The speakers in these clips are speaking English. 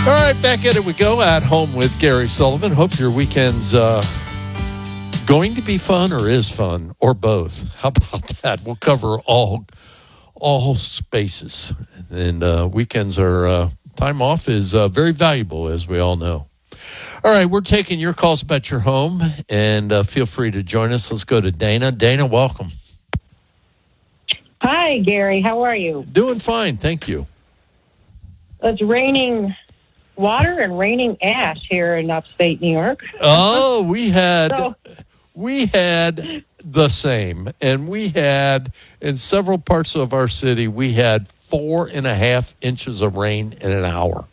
All right, back at it we go. At Home with Gary Sullivan. Hope your weekend's going to be fun or is fun or both. How about that? We'll cover all spaces. And weekends are time off is very valuable, as we all know. All right, we're taking your calls about your home, and feel free to join us. Let's go to Dana. Dana, welcome. Hi, Gary. How are you? Doing fine, thank you. It's raining water and raining ash here in upstate New York. Oh, we had the same, and we had in several parts of our city, we had 4.5 inches of rain in an hour.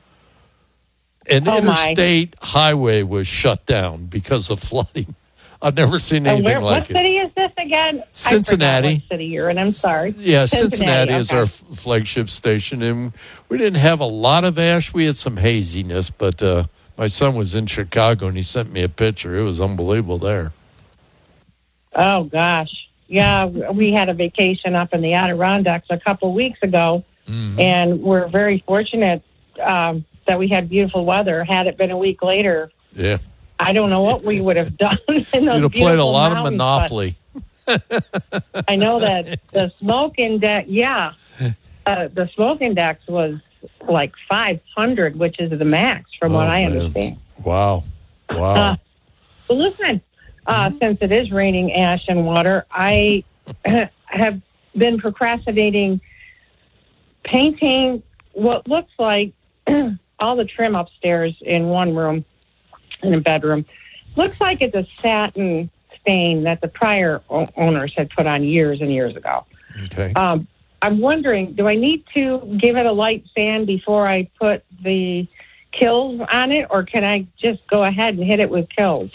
And interstate highway was shut down because of flooding. I've never seen anything like it. What city is this again? Cincinnati. I forgot what city you're in. I'm sorry. Yeah, Cincinnati is our flagship station, and we didn't have a lot of ash. We had some haziness, but my son was in Chicago, and he sent me a picture. It was unbelievable there. Oh, gosh. Yeah, we had a vacation up in the Adirondacks a couple weeks ago, and we're very fortunate that we had beautiful weather. Had it been a week later, yeah, I don't know what we would have done. You'd have played a lot of Monopoly. I know that the smoke index, the smoke index was like 500, which is the max from what I understand. Wow. Well, listen, since it is raining ash and water, I have been procrastinating painting what looks like all the trim upstairs in one room, in a bedroom. Looks like it's a satin stain that the prior owners had put on years and years ago. Okay. I'm wondering, do I need to give it a light sand before I put the Kilz on it, or can I just go ahead and hit it with Kilz?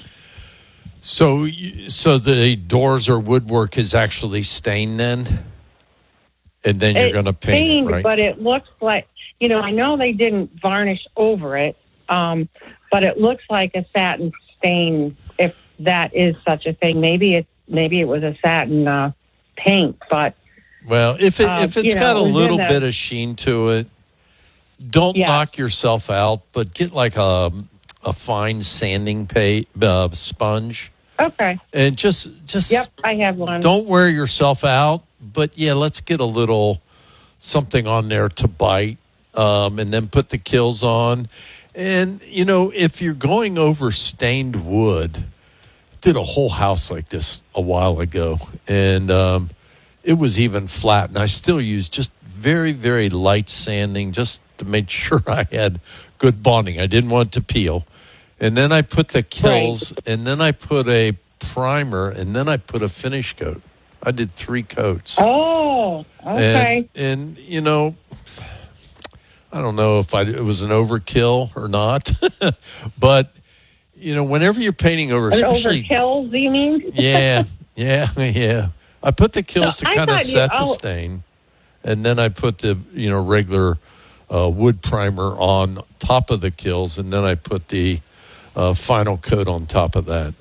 So the doors or woodwork is actually stained then? And then you're going to paint stained, it, right? But it looks like, I know they didn't varnish over it, but it looks like a satin stain, if that is such a thing. Maybe it was a satin paint, but well, if it's got a little bit of sheen to it, don't knock yourself out, but get like a fine sanding sponge. Okay. And just yep, I have one. Don't wear yourself out, but let's get a little something on there to bite, and then put the Kilz on. And if you're going over stained wood, I did a whole house like this a while ago, and it was even flat, and I still use just very, very light sanding just to make sure I had good bonding. I didn't want it to peel. And then I put the Kilz, and then I put a primer, and then I put a finish coat. I did 3 coats. Oh, okay. And I don't know if it was an overkill or not, but whenever you're painting over, especially overkill, do you mean? yeah. I put the Kilz to kind of set the stain, and then I put the regular wood primer on top of the Kilz, and then I put the final coat on top of that.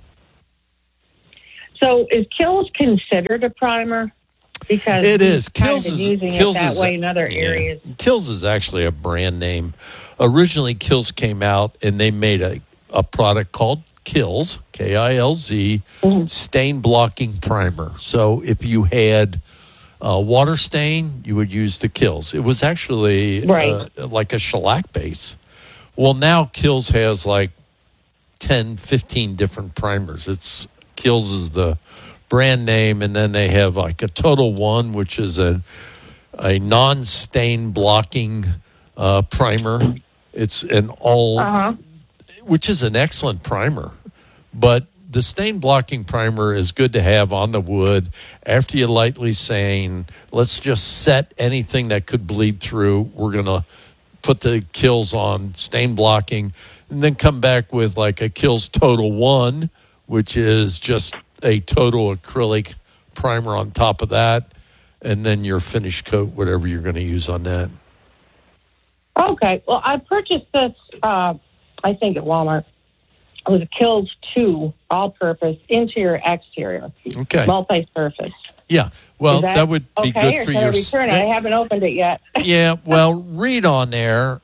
So is Kilz considered a primer? Because it is. Kilz is using it that way in other areas. Kilz is actually a brand name. Originally, Kilz came out, and they made a product called Kilz, Kilz, stain blocking primer. So if you had water stain, you would use the Kilz. It was actually like a shellac base. Well, now Kilz has like 10, 15 different primers. Kilz is the brand name, and then they have like a Total One, which is a non-stain blocking primer. It's an which is an excellent primer, but the stain blocking primer is good to have on the wood after you lightly sand. Let's just set anything that could bleed through. We're going to put the Kilz on stain blocking, and then come back with like a Kilz Total One, which is just a total acrylic primer on top of that, and then your finish coat, whatever you're going to use on that. Okay. Well, I purchased this, I think at Walmart. It was a Kilz 2 all-purpose interior exterior. Okay. Multi-surface. Yeah. Well, that would be good for your... return? I haven't opened it yet. Yeah. Well, read on there.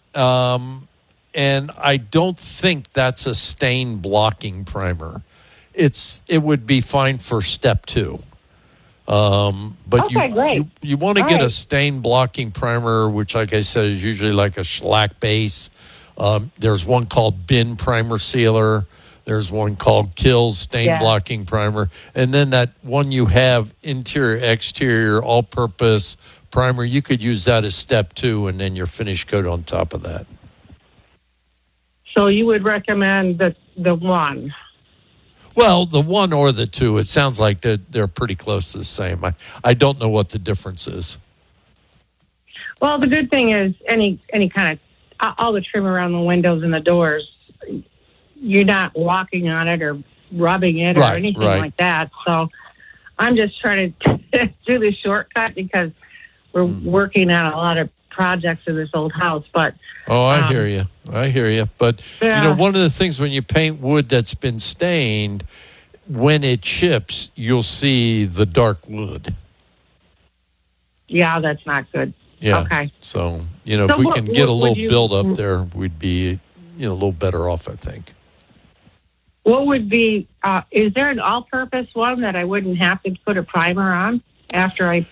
And I don't think that's a stain blocking primer. It would be fine for step 2. But Okay, great. you want to All get a right. stain blocking primer, which, like I said, is usually like a shellac base. There's one called Bin Primer Sealer. There's one called Kills Stain Yeah. Blocking Primer. And then that one you have, interior, exterior, all-purpose primer, you could use that as step 2, and then your finish coat on top of that. So you would recommend the one? Well, the 1 or the 2, it sounds like they're pretty close to the same. I don't know what the difference is. Well, the good thing is any kind of all the trim around the windows and the doors, you're not walking on it or rubbing it or Right, anything right. like that. So I'm just trying to do the shortcut because we're working on a lot of projects in this old house. But Oh, I hear you. But, Yeah. one of the things when you paint wood that's been stained, when it chips, you'll see the dark wood. yeah, that's not good. Yeah. Okay. So, So if we what- can get a what little would you- build up there, we'd be, a little better off, I think. What would be? Is there an all-purpose one that I wouldn't have to put a primer on after I?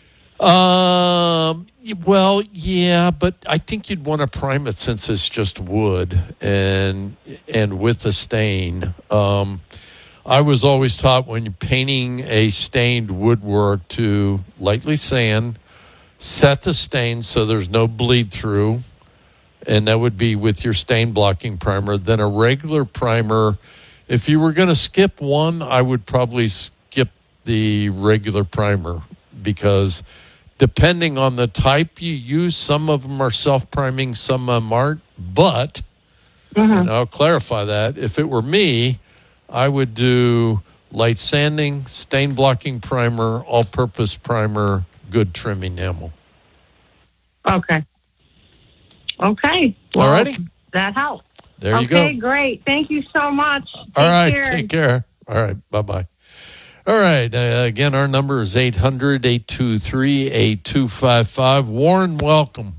Well, yeah, but I think you'd want to prime it since it's just wood and with a stain. I was always taught when you're painting a stained woodwork to lightly sand, set the stain so there's no bleed through, and that would be with your stain blocking primer. Then a regular primer. If you were going to skip one, I would probably skip the regular primer because depending on the type you use, some of them are self-priming, some of them aren't. But, and I'll clarify that, if it were me, I would do light sanding, stain blocking primer, all-purpose primer, good trim enamel. Okay. Okay. All Well, righty. that helps. There you go. Okay, great. Thank you so much. All right. care. Take care. All right. Bye-bye. All right. Again, our number is 800-823-8255. Warren, welcome.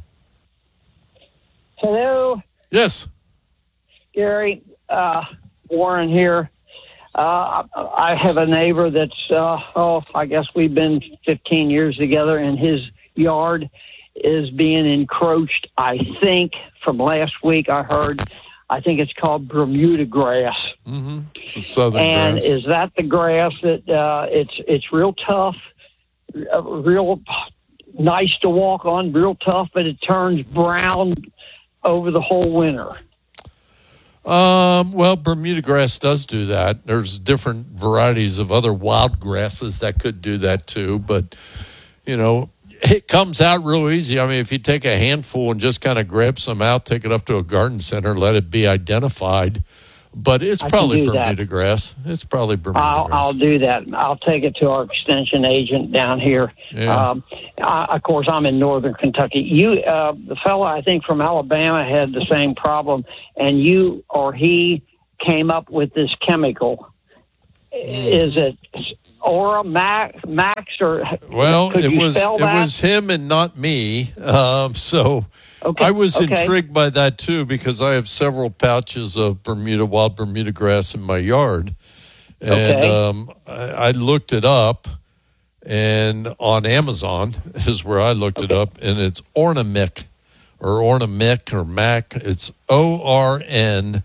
Hello, Yes. Gary. Warren here. I have a neighbor that's, I guess we've been 15 years together, and his yard is being encroached. I think from last week I heard, I think it's called Bermuda grass. Mm-hmm. It's a southern And grass. is that the grass that it's real tough, real nice to walk on, real tough, but it turns brown over the whole winter? Well, Bermuda grass does do that. There's different varieties of other wild grasses that could do that too, but it comes out real easy. I mean, if you take a handful and just kind of grab some out, take it up to a garden center, let it be identified. But it's I can probably do that. Bermuda grass. It's probably Bermuda I'll grass. do that. I'll take it to our extension agent down here. Yeah. Of course, I'm in northern Kentucky. The fella I think from Alabama had the same problem, and you or he came up with this chemical. Is it Aura Max or? Well, could it you was spell it that? was him and not me. So Okay, I was okay. intrigued by that too because I have several pouches of wild Bermuda grass in my yard, and Okay. I looked it up, and on Amazon is where I looked it up, and it's Ornamic or Mac. It's ORNAMIK.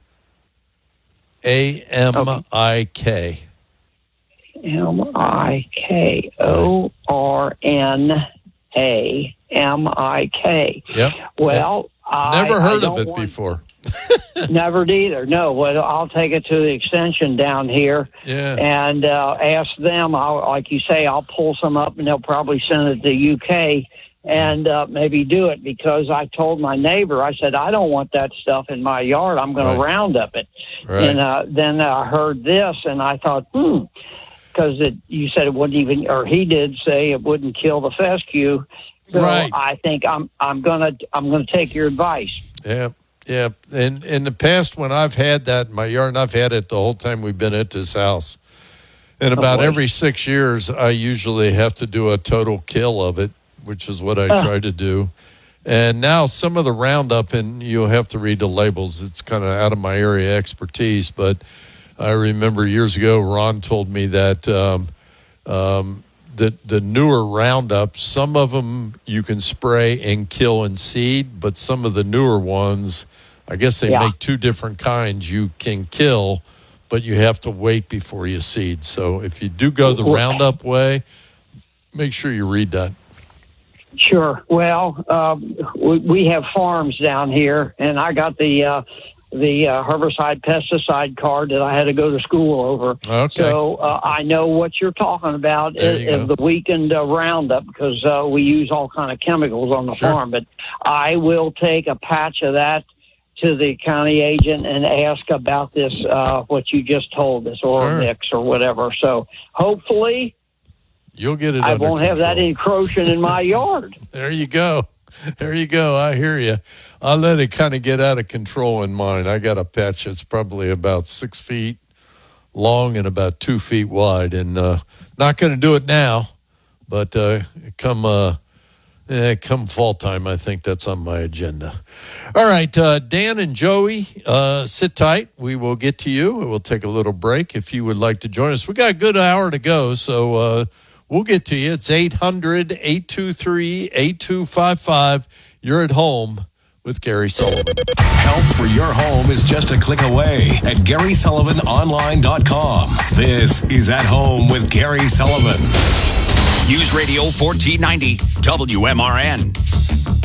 MIKORNAMIK. Well, Never I heard of don't it want- before. Never either. No. Well, I'll take it to the extension down here Yeah. and ask them. Like you say, I'll pull some up, and they'll probably send it to UK and maybe do it, because I told my neighbor, I said, I don't want that stuff in my yard. I'm going Right. to round up it. Right. And then I heard this, and I thought, because you said it wouldn't even, or he did say it wouldn't kill the fescue. So Right. I think I'm gonna take your advice. Yeah, yeah. And in the past, when I've had that in my yard, and I've had it the whole time we've been at this house, and about boy. every 6 years, I usually have to do a total kill of it, which is what I try to do. And now some of the Roundup, and you'll have to read the labels. It's kind of out of my area of expertise, but I remember years ago, Ron told me that the newer Roundup, some of them you can spray and kill and seed, but some of the newer ones, I guess they make two different kinds. You can kill, but you have to wait before you seed. So if you do go the Roundup way, make sure you read that. Sure. Well, we have farms down here, and I got the herbicide pesticide card that I had to go to school over. Okay. So I know what you're talking about is the weakened Roundup, because we use all kind of chemicals on the farm. But I will take a patch of that to the county agent and ask about this, what you just told us, or mix or whatever. So hopefully you'll get it. I won't have that encroaching in my yard. There you go. There you go. I hear you. I'll let it kind of get out of control in mine. I got a patch that's probably about 6 feet long and about 2 feet wide, and not going to do it now, but come fall time, I think that's on my agenda. All right, Dan and Joey, sit tight. We will get to you. We'll take a little break if you would like to join us. We got a good hour to go, so we'll get to you. It's 800-823-8255. You're at home with Gary Sullivan. Help for your home is just a click away at GarySullivanOnline.com. This is At Home with Gary Sullivan. News Radio 1490 WMRN.